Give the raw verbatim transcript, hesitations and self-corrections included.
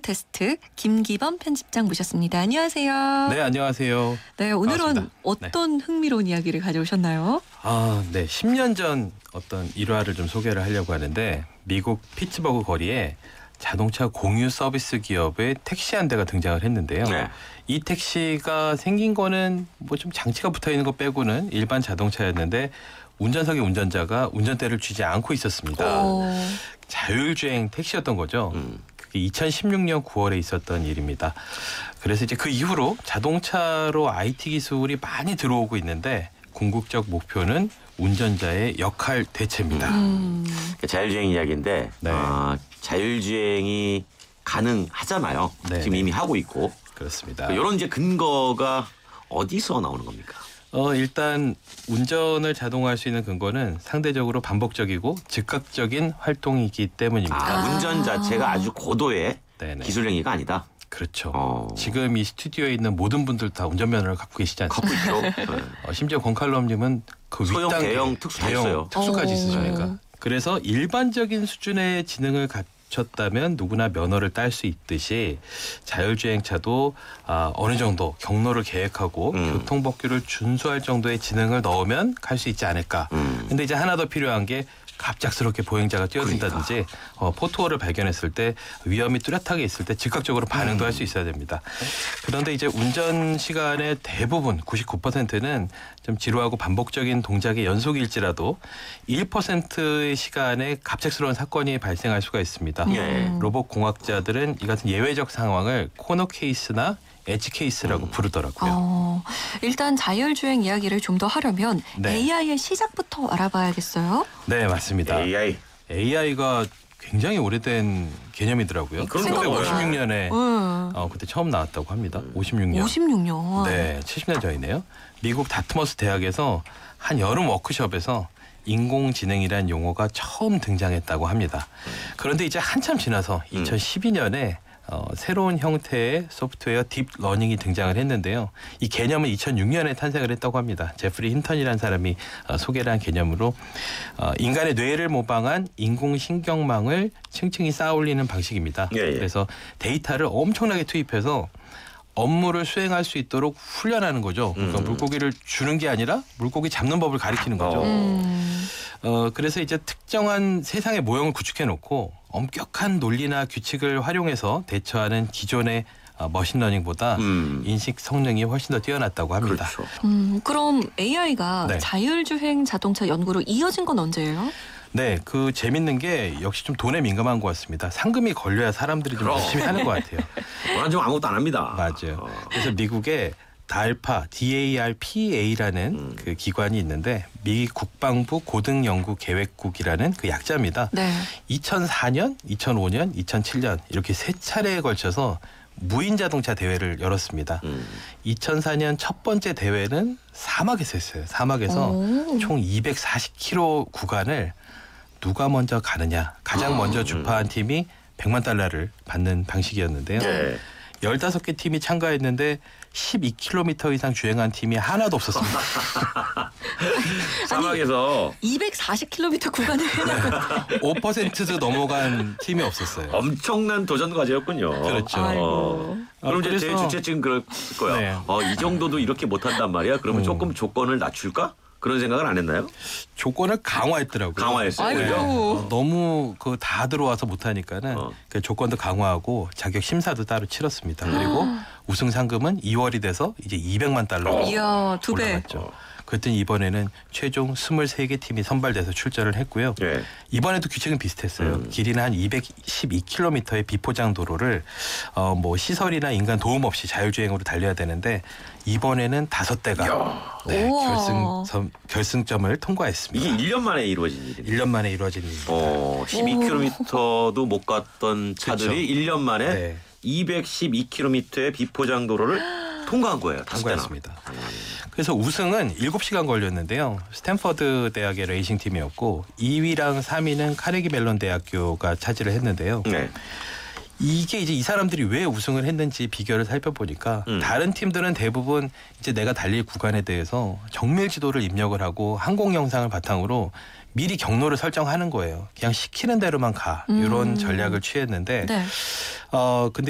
테스트 김기범 편집장 모셨습니다. 안녕하세요. 네, 안녕하세요. 네, 오늘은 반갑습니다. 어떤 네. 흥미로운 이야기를 가져오셨나요? 아, 네. 십 년 전 어떤 일화를 좀 소개를 하려고 하는데 미국 피츠버그 거리에 자동차 공유 서비스 기업의 택시 한 대가 등장을 했는데요. 네. 이 택시가 생긴 거는 뭐 좀 장치가 붙어 있는 것 빼고는 일반 자동차였는데 운전석의 운전자가 운전대를 쥐지 않고 있었습니다. 오. 자율주행 택시였던 거죠. 음. 그게 이천십육 년 구월에 있었던 일입니다. 그래서 이제 그 이후로 자동차로 아이티 기술이 많이 들어오고 있는데 궁극적 목표는 운전자의 역할 대체입니다. 음. 자율주행 이야기인데 네. 아, 자율주행이 가능하잖아요. 네, 지금 네. 이미 하고 있고. 그렇습니다. 이런 이제 근거가 어디서 나오는 겁니까? 어, 일단 운전을 자동화할 수 있는 근거는 상대적으로 반복적이고 즉각적인 활동이기 때문입니다. 아, 아. 운전 자체가 아주 고도의 네네. 기술 행위가 아니다. 그렇죠. 어. 지금 이 스튜디오에 있는 모든 분들 다 운전면허를 갖고 계시지 않습니까? 갖고 있죠. 네. 어, 심지어 권칼럼님은 그 소형, 윗단계, 대형 특수 다 대형 있어요. 특수까지 오. 있으시니까. 그래서 일반적인 수준의 지능을 갖췄다면 누구나 면허를 딸 수 있듯이 자율주행차도 아, 어느 정도 경로를 계획하고 음. 교통법규를 준수할 정도의 지능을 넣으면 갈 수 있지 않을까. 음. 근데 이제 하나 더 필요한 게 갑작스럽게 보행자가 뛰어든다든지 그러니까. 어, 포토어를 발견했을 때 위험이 뚜렷하게 있을 때 즉각적으로 반응도 할 수 있어야 됩니다. 그런데 이제 운전 시간의 대부분 구십구 퍼센트는 좀 지루하고 반복적인 동작의 연속일지라도 일 퍼센트의 시간에 갑작스러운 사건이 발생할 수가 있습니다. 예. 로봇 공학자들은 이 같은 예외적 상황을 코너 케이스나 엣지 케이스라고 음. 부르더라고요. 어, 일단 자율주행 이야기를 좀 더 하려면 네. 에이아이의 시작부터 알아봐야겠어요. 네, 맞습니다. 에이아이. 에이아이가 굉장히 오래된 개념이더라고요. 그런 천구백오십육 년에 음. 어, 그때 처음 나왔다고 합니다. 오십육 년. 오십육 년. 네, 칠십 년 전이네요. 미국 다트머스 대학에서 한 여름 워크숍에서 인공지능이란 용어가 처음 등장했다고 합니다. 그런데 이제 한참 지나서 이천십이 년에 어, 새로운 형태의 소프트웨어 딥러닝이 등장을 했는데요. 이 개념은 이천육 년에 탄생을 했다고 합니다. 제프리 힌턴이라는 사람이 어, 소개를 한 개념으로 어, 인간의 뇌를 모방한 인공신경망을 층층이 쌓아올리는 방식입니다. 예, 예. 그래서 데이터를 엄청나게 투입해서 업무를 수행할 수 있도록 훈련하는 거죠. 그러니까 음. 물고기를 주는 게 아니라 물고기 잡는 법을 가리키는 거죠. 어. 음. 어, 그래서 이제 특정한 세상의 모형을 구축해 놓고 엄격한 논리나 규칙을 활용해서 대처하는 기존의 어, 머신러닝보다 음. 인식 성능이 훨씬 더 뛰어났다고 합니다. 그렇죠. 음, 그럼 에이아이가 네. 자율주행 자동차 연구로 이어진 건 언제예요? 네, 그 재밌는 게 역시 좀 돈에 민감한 것 같습니다. 상금이 걸려야 사람들이 좀 그럼. 열심히 하는 것 같아요. 오늘 좀 아무것도 안 합니다. 맞아요. 어. 그래서 미국의 달파, 디에이알피에이라는 음. 그 기관이 있는데 미 국방부 고등연구계획국이라는 그 약자입니다. 네. 이천사 년, 이천오 년, 이천칠 년 이렇게 세 차례에 걸쳐서 무인 자동차 대회를 열었습니다. 음. 이천사 년 첫 번째 대회는 사막에서 했어요. 사막에서 오. 총 이백사십 킬로미터 구간을 누가 먼저 가느냐, 가장 먼저 주파한 팀이 백만 달러를 받는 방식이었는데요. 네. 열다섯 개 팀이 참가했는데 십이 킬로미터 이상 주행한 팀이 하나도 없었습니다. 사막에서 이백사십 킬로미터 구간을 해나가. 오 퍼센트도 넘어간 팀이 없었어요. 엄청난 도전 과제였군요. 그렇죠. 아이고. 어. 아, 그럼 이제 그래서- 제 주최측은 그럴 거야. 네. 어, 이 정도도 이렇게 못한단 말이야. 그러면 음. 조금 조건을 낮출까? 그런 생각은 안 했나요? 조건을 강화했더라고요. 강화했어요. 아이고. 그죠? 어, 너무 그 다 들어와서 못하니까는 어. 그 조건도 강화하고 자격 심사도 따로 치렀습니다. 그리고 우승 상금은 이월이 돼서 이제 이백만 달러 이야, 두 배. 올라갔죠. 그랬더니 이번에는 최종 스물세 개 팀이 선발돼서 출전을 했고요. 네. 이번에도 규칙은 비슷했어요. 음. 길이는 한 이백십이 킬로미터의 비포장 도로를 어, 뭐 시설이나 인간 도움 없이 자율주행으로 달려야 되는데 이번에는 다섯 대가 네, 우와. 결승 결승점을 통과했습니다. 이게 일 년 만에 이루어진 일입니다. 일 년 만에 이루어진 일입니다. 어, 십이 킬로미터도 못 갔던 차들이 그쵸. 일 년 만에 네. 이백십이 킬로미터의 비포장 도로를 통과한 거예요. 다섯 대나. 통과했습니다. 그래서 우승은 일곱 시간 걸렸는데요. 스탠퍼드 대학의 레이싱 팀이었고 이 위랑 삼 위는 카네기 멜론 대학교가 차지를 했는데요. 네. 이게 이제 이 사람들이 왜 우승을 했는지 비결을 살펴보니까 음. 다른 팀들은 대부분 이제 내가 달릴 구간에 대해서 정밀 지도를 입력을 하고 항공 영상을 바탕으로 미리 경로를 설정하는 거예요. 그냥 시키는 대로만 가. 음. 이런 전략을 취했는데 네. 어 근데